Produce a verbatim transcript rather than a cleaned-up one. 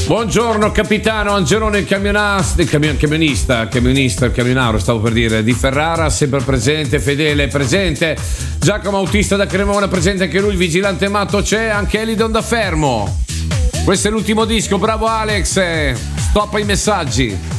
Buongiorno capitano Angelone, il camionista, il camion, camionista, camionista, il camionaro, stavo per dire, di Ferrara, sempre presente, fedele, presente. Giacomo Autista da Cremona, presente anche lui, il vigilante matto c'è, anche Eli Dondafermo. Questo è l'ultimo disco, bravo Alex, stop ai messaggi.